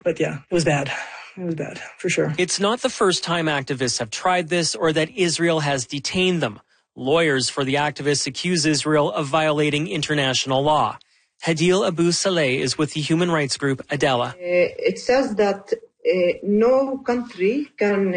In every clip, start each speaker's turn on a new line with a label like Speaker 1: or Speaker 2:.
Speaker 1: But yeah, it was bad. It was bad, for sure.
Speaker 2: It's not the first time activists have tried this or that Israel has detained them. Lawyers for the activists accuse Israel of violating international law. Hadil Abu Saleh is with the human rights group Adela.
Speaker 3: It says that no country can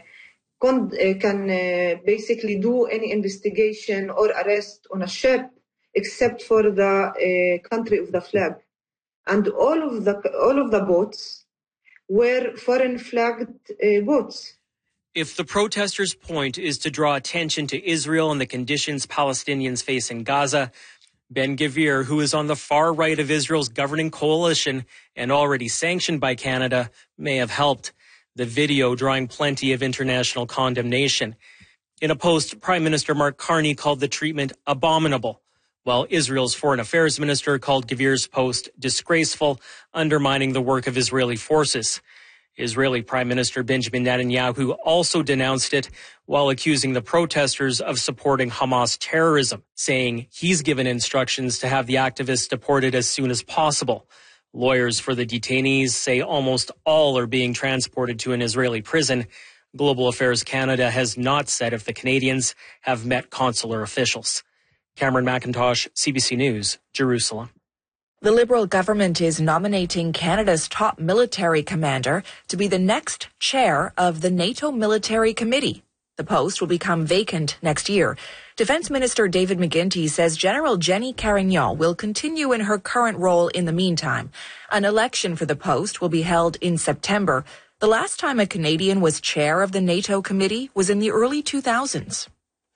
Speaker 3: basically do any investigation or arrest on a ship except for the country of the flag. And all of the boats were foreign flagged boats.
Speaker 2: If the protesters' point is to draw attention to Israel and the conditions Palestinians face in Gaza, Ben-Gvir, who is on the far right of Israel's governing coalition and already sanctioned by Canada, may have helped. The video drawing plenty of international condemnation. In a post, Prime Minister Mark Carney called the treatment abominable, while Israel's foreign affairs minister called Gvir's post disgraceful, undermining the work of Israeli forces. Israeli Prime Minister Benjamin Netanyahu also denounced it while accusing the protesters of supporting Hamas terrorism, saying he's given instructions to have the activists deported as soon as possible. Lawyers for the detainees say almost all are being transported to an Israeli prison. Global Affairs Canada has not said if the Canadians have met consular officials. Cameron McIntosh, CBC News, Jerusalem.
Speaker 4: The Liberal government is nominating Canada's top military commander to be the next chair of the NATO Military Committee. The post will become vacant next year. Defense Minister David McGuinty says General Jenny Carignan will continue in her current role in the meantime. An election for the post will be held in September. The last time a Canadian was chair of the NATO committee was in the early 2000s.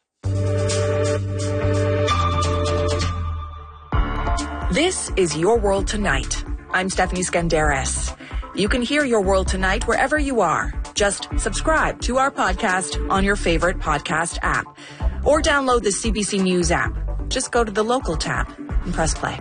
Speaker 4: This is Your World Tonight. I'm Stephanie Skandaris. You can hear Your World Tonight wherever you are. Just subscribe to our podcast on your favorite podcast app or download the CBC News app. Just go to the local tab and press play.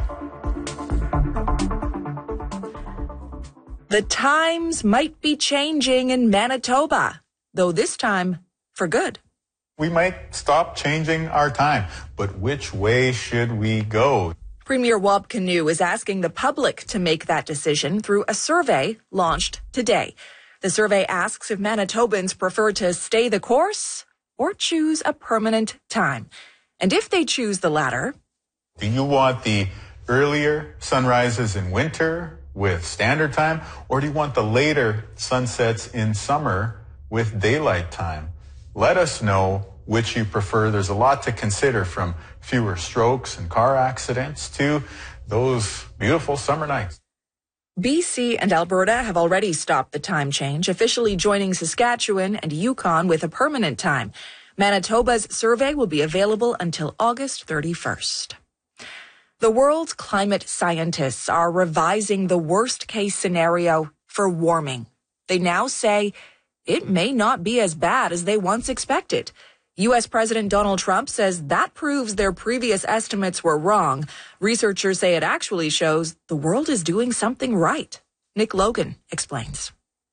Speaker 4: The times might be changing in Manitoba, though this time for good.
Speaker 5: We might stop changing our time, but which way should we go?
Speaker 4: Premier Wab Kinew is asking the public to make that decision through a survey launched today. The survey asks if Manitobans prefer to stay the course or choose a permanent time. And if they choose the latter...
Speaker 5: Do you want the earlier sunrises in winter with standard time, or do you want the later sunsets in summer with daylight time? Let us know which you prefer. There's a lot to consider, from fewer strokes and car accidents to those beautiful summer nights.
Speaker 4: BC and Alberta have already stopped the time change, officially joining Saskatchewan and Yukon with a permanent time. Manitoba's survey will be available until August 31st. The world's climate scientists are revising the worst-case scenario for warming. They now say it may not be as bad as they once expected. U.S. President Donald Trump says that proves their previous estimates were wrong. Researchers say it actually shows the world is doing something right. Nick Logan explains.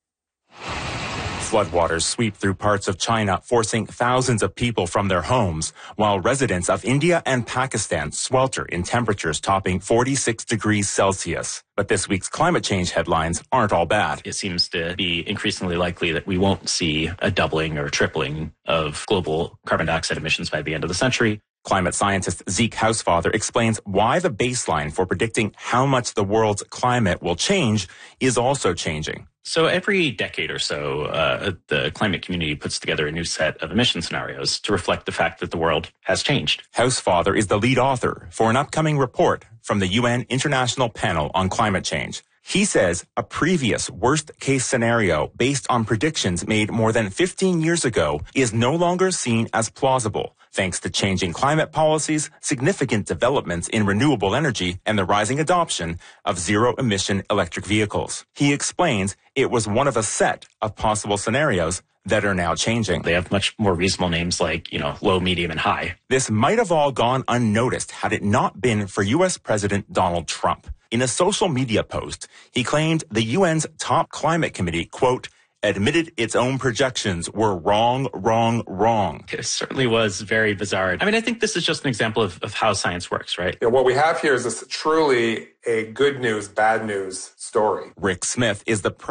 Speaker 6: Floodwaters sweep through parts of China, forcing thousands of people from their homes, while residents of India and Pakistan swelter in temperatures topping 46 degrees Celsius. But this week's climate change headlines aren't all bad.
Speaker 7: It seems to be increasingly likely that we won't see a doubling or tripling of global carbon dioxide emissions by the end of the century.
Speaker 6: Climate scientist Zeke Housefather explains why the baseline for predicting how much the world's climate will change is also changing.
Speaker 7: So every decade or so, the climate community puts together a new set of emission scenarios to reflect the fact that the world has changed.
Speaker 6: Housefather is the lead author for an upcoming report from the UN International Panel on Climate Change. He says a previous worst-case scenario based on predictions made more than 15 years ago is no longer seen as plausible, thanks to changing climate policies, significant developments in renewable energy, and the rising adoption of zero-emission electric vehicles. He explains it was one of a set of possible scenarios that are now changing.
Speaker 7: They have much more reasonable names like, low, medium, and high.
Speaker 6: This might have all gone unnoticed had it not been for U.S. President Donald Trump. In a social media post, he claimed the UN's top climate committee, quote, admitted its own projections were wrong.
Speaker 7: It certainly was very bizarre. I think this is just an example of how science works, right?
Speaker 8: What we have here is truly a good news, bad news story.
Speaker 6: Rick Smith is the